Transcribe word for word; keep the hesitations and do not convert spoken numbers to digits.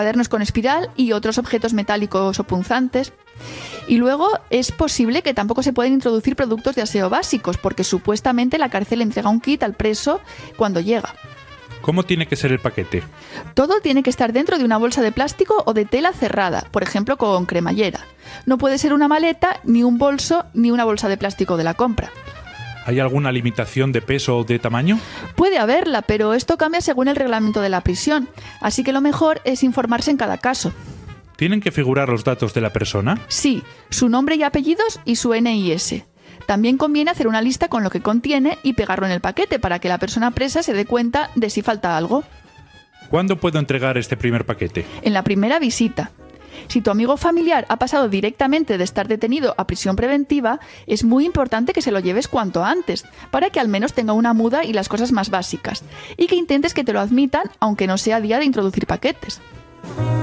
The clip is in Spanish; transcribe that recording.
cuadernos con espiral y otros objetos metálicos o punzantes. Y luego es posible que tampoco se pueden introducir productos de aseo básicos, porque supuestamente la cárcel entrega un kit al preso cuando llega. ¿Cómo tiene que ser el paquete? Todo tiene que estar dentro de una bolsa de plástico o de tela cerrada, por ejemplo con cremallera. No puede ser una maleta, ni un bolso, ni una bolsa de plástico de la compra. ¿Hay alguna limitación de peso o de tamaño? Puede haberla, pero esto cambia según el reglamento de la prisión, así que lo mejor es informarse en cada caso. ¿Tienen que figurar los datos de la persona? Sí, su nombre y apellidos y su ene i ese. También conviene hacer una lista con lo que contiene y pegarlo en el paquete para que la persona presa se dé cuenta de si falta algo. ¿Cuándo puedo entregar este primer paquete? En la primera visita. Si tu amigo familiar ha pasado directamente de estar detenido a prisión preventiva, es muy importante que se lo lleves cuanto antes, para que al menos tenga una muda y las cosas más básicas, y que intentes que te lo admitan, aunque no sea día de introducir paquetes.